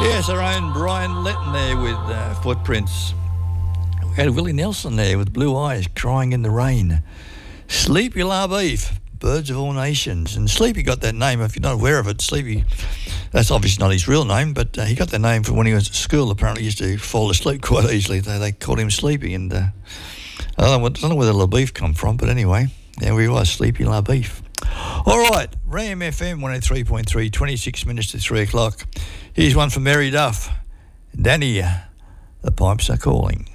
Yes, our own Brian Letton there with Footprints. We had Willie Nelson there with Blue Eyes, Crying in the Rain. Sleepy La Beef, Birds of All Nations. And Sleepy got that name, if you're not aware of it, Sleepy, that's obviously not his real name, but he got that name from when he was at school. Apparently he used to fall asleep quite easily. They called him Sleepy, and I don't know where the La Beef come from, but anyway, there we was, Sleepy La Beef. All right, Ram FM 103.3, 26 minutes to 3 o'clock. Here's one from Mary Duff. Danny, the pipes are calling.